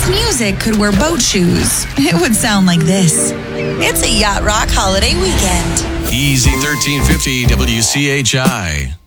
This music could wear boat shoes. It would sound like this. It's a Yacht Rock holiday weekend. Easy 1350 WCHI.